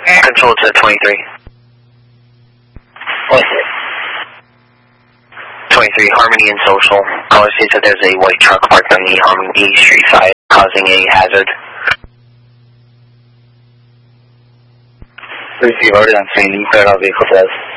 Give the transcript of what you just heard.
Control to 23. What is it? 23, Harmony and Social. Caller states that there's a white truck parked on the Harmony Street side, causing a hazard. Receive order on scene, cleared all vehicle says.